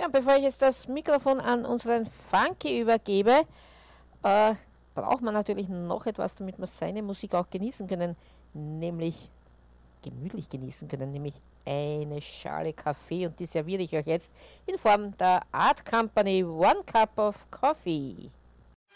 Ja, bevor ich jetzt das Mikrofon an unseren Funky übergebe, braucht man natürlich noch etwas, damit wir seine Musik auch genießen können, nämlich gemütlich genießen können, nämlich eine Schale Kaffee, und die serviere ich euch jetzt in Form der Art Company One Cup of Coffee.